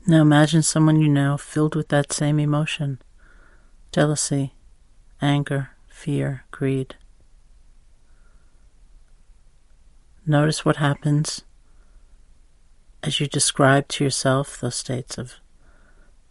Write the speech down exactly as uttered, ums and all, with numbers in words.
Now imagine someone you know filled with that same emotion: jealousy, anger, fear, greed. Notice what happens as you describe to yourself those states of